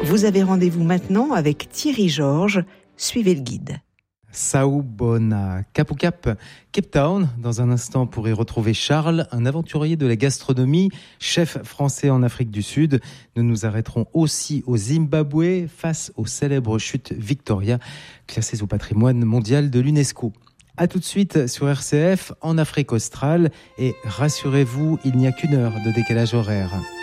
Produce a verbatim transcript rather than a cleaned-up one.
Vous avez rendez-vous maintenant avec Thierry Georges. Suivez le guide. Saubona, Cap au Cap, Cape Town. Dans un instant, vous pourrez retrouver Charles, un aventurier de la gastronomie, chef français en Afrique du Sud. Nous nous arrêterons aussi au Zimbabwe face aux célèbres chutes Victoria, classées au patrimoine mondial de l'UNESCO. A tout de suite sur R C F en Afrique australe et rassurez-vous, il n'y a qu'une heure de décalage horaire.